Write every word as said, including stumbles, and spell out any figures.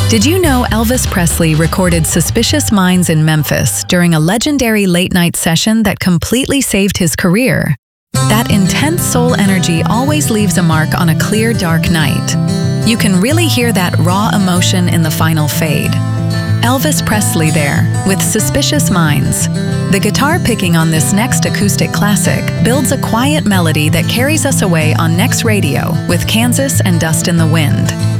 Did you know Elvis Presley recorded Suspicious Minds in Memphis during a legendary late-night session that completely saved his career? That intense soul energy always leaves a mark on a clear, dark night. You can really hear that raw emotion in the final fade. Elvis Presley there, with Suspicious Minds. The guitar picking on this next acoustic classic builds a quiet melody that carries us away on Next Radio with Kansas and Dust in the Wind.